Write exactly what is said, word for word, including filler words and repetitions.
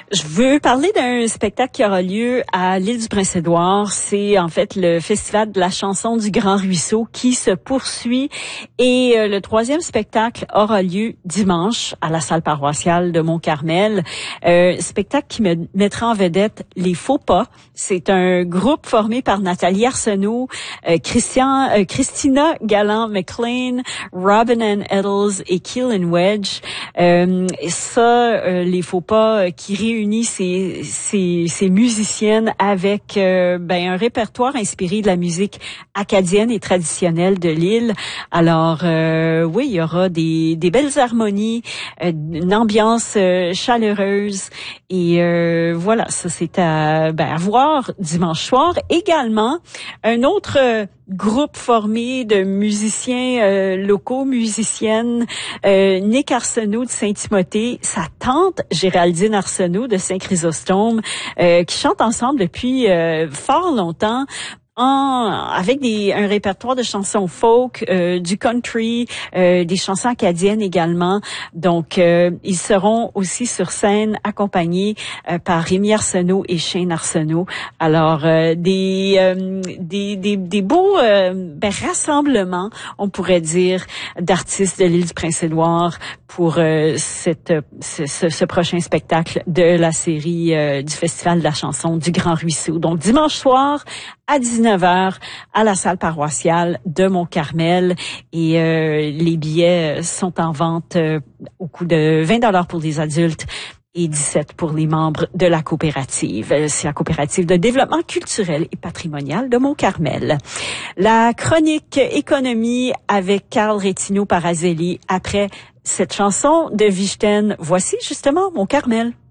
Je veux parler d'un spectacle qui aura lieu à l'île du Prince-Édouard. C'est en fait le Festival de la chanson du Grand Ruisseau qui se poursuit. Et euh, le troisième spectacle aura lieu dimanche à la salle paroissiale de Mont-Carmel. Euh, spectacle qui me mettra en vedette Les Faux Pas. C'est un groupe formé par Nathalie Arsenault, euh, Christian, euh, Christina Galland-McLean, Robin Ann Eddles et Keelan Wedge. Euh, ça, euh, Les Faux Pas euh, qui réunit ces, ces, ces musiciennes avec euh, ben, un répertoire inspiré de la musique acadienne et traditionnelle de l'île. Alors, euh, oui, il y aura des, des belles harmonies, euh, une ambiance euh, chaleureuse. Et euh, voilà, ça c'est à, ben, à voir dimanche soir. Également, un autre euh, groupe formé de musiciens euh, locaux, musiciennes, euh, Nick Arsenault de Saint-Timothée, sa tante Géraldine Arsenault de Saint-Chrysostome, euh, qui chantent ensemble depuis euh, fort longtemps. En, avec des, un répertoire de chansons folk, euh, du country, euh, des chansons acadiennes également. Donc, euh, ils seront aussi sur scène accompagnés euh, par Rémi Arsenault et Shane Arsenault. Alors, euh, des, euh, des, des, des beaux euh, ben, rassemblements, on pourrait dire, d'artistes de l'île du Prince-Édouard pour euh, cette, ce, ce, ce prochain spectacle de la série euh, du Festival de la chanson du Grand Ruisseau. Donc, dimanche soir, à dix-neuf heures à la salle paroissiale de Mont-Carmel et euh, les billets sont en vente euh, au coût de vingt dollars pour les adultes et dix-sept pour les membres de la coopérative. C'est la coopérative de développement culturel et patrimonial de Mont-Carmel. La chronique économie avec Carl Rétino Parazelli après cette chanson de Vichten. Voici justement Mont-Carmel.